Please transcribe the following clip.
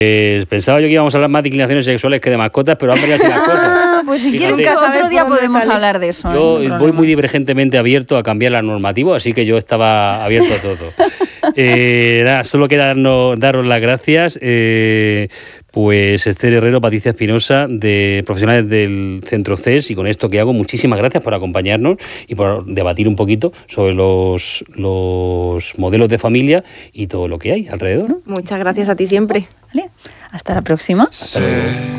Pensaba yo que íbamos a hablar más de inclinaciones sexuales que de mascotas, pero han variado así las cosas. Pues si Fíjate, quieres que otro día podemos hablar de eso. Yo voy muy divergentemente abierto a cambiar la normativa, así que yo estaba abierto a todo. Nada, solo queda daros las gracias. Pues Esther Herrero, Patricia Espinosa, de profesionales del Centro CES, y con esto que hago, muchísimas gracias por acompañarnos y por debatir un poquito sobre los modelos de familia y todo lo que hay alrededor, ¿no? Muchas gracias a ti siempre. Vale. Hasta la próxima. Hasta luego.